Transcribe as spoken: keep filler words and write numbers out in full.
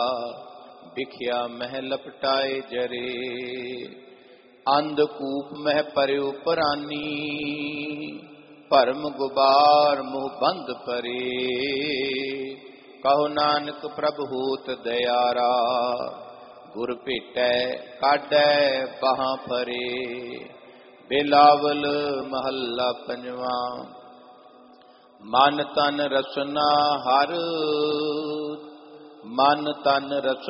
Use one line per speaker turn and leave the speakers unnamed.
ਵਿਖਿਆ ਮਹਿ ਲਪਟਾਏ ਜਰੇ। ਅੰਧਕੂਪ ਮਹਿ ਪਰਿਉ ਪਰਾਨੀ, ਭਰਮ ਗੁਬਾਰ ਮੋਹ ਬੰਧ ਪਰੇ। ਕਹੋ ਨਾਨਕ ਪ੍ਰਭ ਹੋਤ ਦਇਆਰਾ, ਗੁਰ ਭੇਟੈ ਕਾਢੈ ਬਾਹਾਂ ਫਰੇ। ਬਿਲਾਵਲ ਮਹੱਲਾ ਪੰਜਵਾਂ। ਮਨ ਤਨ ਰਸਨਾ ਹਰ, ਮਨ ਤਨ ਰਸਨਾ